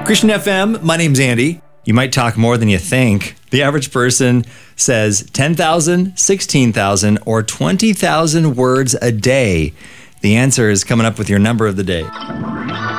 Christian FM, my name's Andy. You might talk more than you think. The average person says 10,000, 16,000, or 20,000 words a day. The answer is coming up with your number of the day.